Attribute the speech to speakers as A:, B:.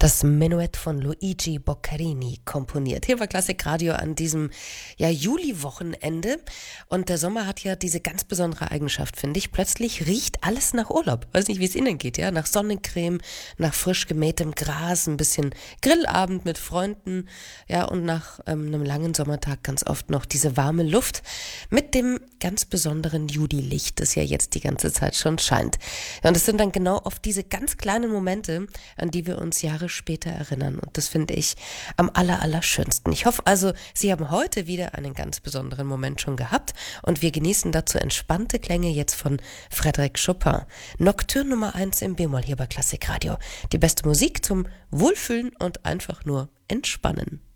A: Das Menuett von Luigi Boccherini komponiert. Hier war Klassikradio an diesem Juli-Wochenende. Und der Sommer hat ja diese ganz besondere Eigenschaft, finde ich. Plötzlich riecht alles nach Urlaub. Weiß nicht, wie es Ihnen geht, ja? Nach Sonnencreme, nach frisch gemähtem Gras, ein bisschen Grillabend mit Freunden, ja, und nach einem langen Sommertag ganz oft noch diese warme Luft mit dem ganz besonderen Julilicht, das ja jetzt die ganze Zeit schon scheint. Ja, und es sind dann genau oft diese ganz kleinen Momente, an die wir uns Jahre später erinnern. Und das finde ich am allerschönsten. Ich hoffe also, Sie haben heute wieder einen ganz besonderen Moment schon gehabt und wir genießen dazu entspannte Klänge jetzt von Frédéric Chopin. Nocturne Nummer 1 im B-Moll hier bei Klassikradio. Die beste Musik zum Wohlfühlen und einfach nur entspannen.